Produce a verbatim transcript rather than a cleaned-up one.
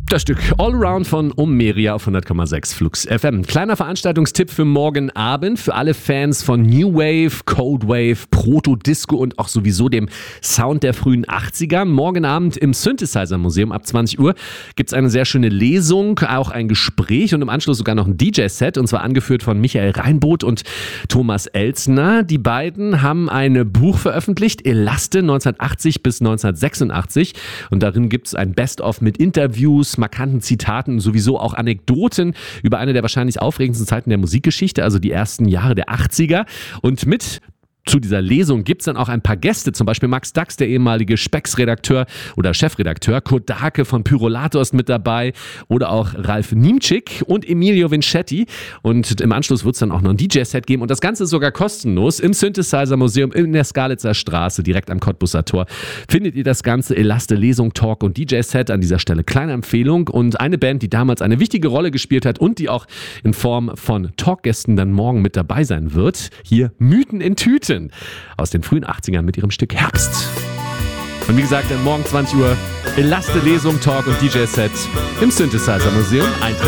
Das Stück All Around von Omeria auf hundert Komma sechs Flux F M. Kleiner Veranstaltungstipp für morgen Abend für alle Fans von New Wave, Cold Wave, Proto-Disco und auch sowieso dem Sound der frühen achtziger. Morgen Abend im Synthesizer Museum ab zwanzig Uhr gibt es eine sehr schöne Lesung, auch ein Gespräch und im Anschluss sogar noch ein D J-Set, und zwar angeführt von Michael Reinboth und Thomas Elzner. Die beiden haben ein Buch veröffentlicht, Elaste neunzehnhundertachtzig bis neunzehnhundertsechsundachtzig, und darin gibt es ein Best-of mit Interviews, markanten Zitaten, sowieso auch Anekdoten über eine der wahrscheinlich aufregendsten Zeiten der Musikgeschichte, also die ersten Jahre der achtziger. Und mit zu dieser Lesung gibt es dann auch ein paar Gäste, zum Beispiel Max Dax, der ehemalige Spex-Redakteur oder Chefredakteur, Kurt Dake von Pyrolator ist mit dabei oder auch Ralf Niemczyk und Emilio Vincetti. Und im Anschluss wird es dann auch noch ein D J-Set geben, und das Ganze ist sogar kostenlos im Synthesizer Museum in der Skalitzer Straße, direkt am Cottbusser Tor. Findet ihr das Ganze, Elaste, Lesung, Talk und D J-Set. An dieser Stelle kleine Empfehlung, und eine Band, die damals eine wichtige Rolle gespielt hat und die auch in Form von Talkgästen dann morgen mit dabei sein wird. Hier Mythen in Tüten aus den frühen achtzigern mit ihrem Stück Herbst. Und wie gesagt, dann morgen zwanzig Uhr Elaste, Lesung, Talk und D J-Set im Synthesizer Museum. Eintritt